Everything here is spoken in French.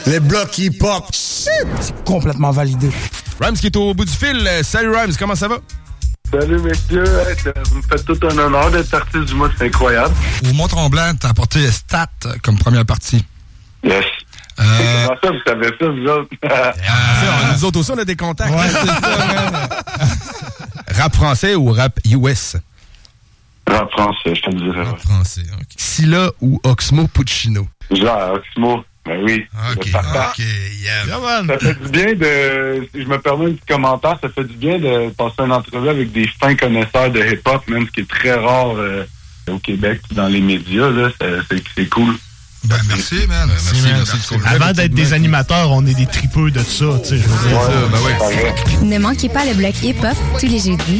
Les blocs hip-hop, c'est complètement validé. Rhymes qui est au bout du fil. Salut Rhymes, comment ça va? Salut messieurs, vous me faites tout un honneur d'être artiste du mois, c'est incroyable. Au Mont-Tremblant, t'as apporté Stat comme première partie. Yes. Comment ça, vous savez ça, vous autres? Nous autres aussi, on a des contacts. Ouais, c'est ça, man. Rap français ou rap US? Rap français, je te le dirais. Rap français, OK. Scylla ou Oxmo Puccino? Genre, Oxmo, ben oui. OK, yeah. Ça fait du bien de... Si je me permets un petit commentaire, ça fait du bien de passer une entrevue avec des fins connaisseurs de hip-hop, même ce qui est très rare au Québec, dans les médias, là. C'est cool. Ben, merci, man. Merci. Avant d'être des animateurs, on est des tripeux de ça, tu sais, je veux dire. Ouais. Ne manquez pas le bloc hip-hop tous les jeudis